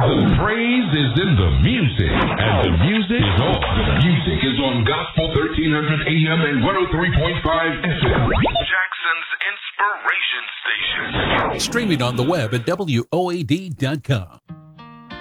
The praise is in the music, and the music is on. The music is on Gospel 1300 AM and 103.5 FM. Jackson's Inspiration Station. Streaming on the web at WOAD.com.